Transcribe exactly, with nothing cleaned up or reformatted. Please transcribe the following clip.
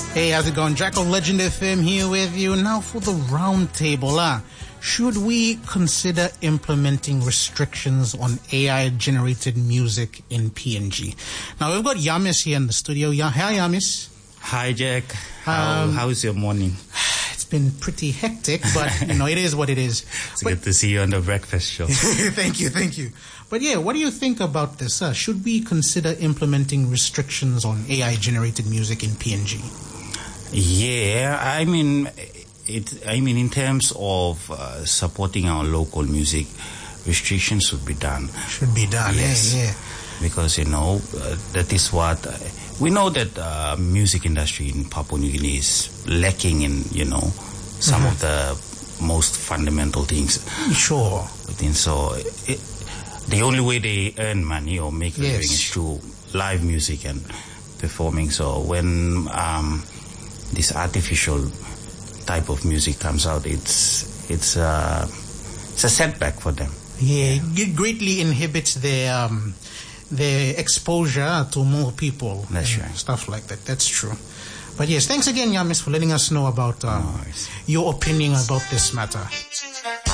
Hey, how's it going? Jack of Legend F M here with you. Now for the round table. Uh, should we consider implementing restrictions on A I-generated music in P N G? Now, we've got Yamis here in the studio. Yeah, hi, Yamis. Hi, Jack. How, Um, how's your morning? It's been pretty hectic, but, you know, it is what it is. It's But- good to see you on the breakfast show. Thank you, thank you. But yeah, what do you think about this? Uh, should we consider implementing restrictions on A I-generated music in P N G? Yeah, I mean, it. I mean, in terms of uh, supporting our local music, restrictions should be done. Should be done, Yes. yeah, yeah. Because, you know, uh, that is what... Uh, we know that uh, music industry in Papua New Guinea is lacking in, you know, some Mhm. of the most fundamental things Sure. within. So it, the only way they earn money or make a Yes. living is through live music and performing. So when um, this artificial type of music comes out, it's it's uh, it's a setback for them. Yeah, it greatly inhibits their um, their exposure to more people. That's and right. Stuff like that. That's true. But yes, thanks again, Yamis, for letting us know about um, No worries. your opinion about this matter.